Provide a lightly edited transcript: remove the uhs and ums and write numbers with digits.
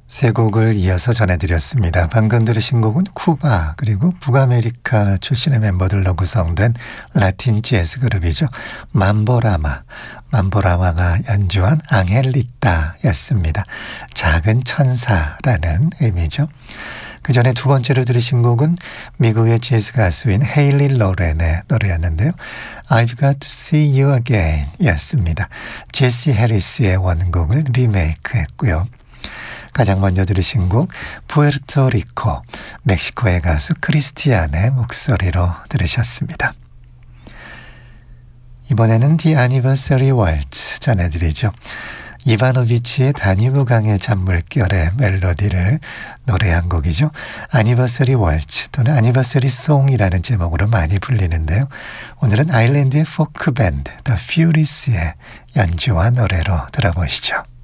세 곡을 이어서 전해드렸습니다. 방금 들으신 곡은 쿠바 그리고 북아메리카 출신의 멤버들로 구성된 라틴 재즈 그룹이죠. 맘보라마. 맘보라마가 연주한 앙헬리따였습니다. 작은 천사라는 의미죠. 그 전에 두 번째로 들으신 곡은 미국의 재즈 가수인 헤일리 로렌의 노래였는데요. I've got to see you again 였습니다. 제시 해리스의 원곡을 리메이크했고요. 가장 먼저 들으신 곡 푸에르토리코, 멕시코의 가수 크리스티안의 목소리로 들으셨습니다. 이번에는 The Anniversary Waltz 전해드리죠. 이바노비치의 다뉴브 강의 잔물결의 멜로디를 노래한 곡이죠. Anniversary Waltz 또는 Anniversary Song이라는 제목으로 많이 불리는데요. 오늘은 아일랜드의 포크 밴드 The Furious의 연주와 노래로 들어보시죠.